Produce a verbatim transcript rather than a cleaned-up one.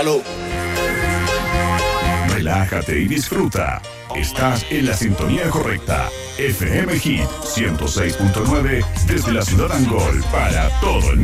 Salud. Relájate y disfruta. Estás en la sintonía correcta. F M Hit ciento seis punto nueve desde la ciudad Angol para todo el mundo.